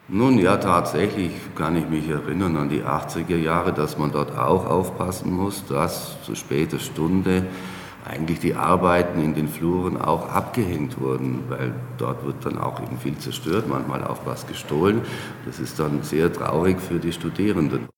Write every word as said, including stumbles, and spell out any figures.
Nun ja, tatsächlich kann ich mich erinnern an die achtziger Jahre, dass man dort auch aufpassen muss, dass zu später Stunde eigentlich die Arbeiten in den Fluren auch abgehängt wurden, weil dort wird dann auch eben viel zerstört, manchmal auch was gestohlen. Das ist dann sehr traurig für die Studierenden.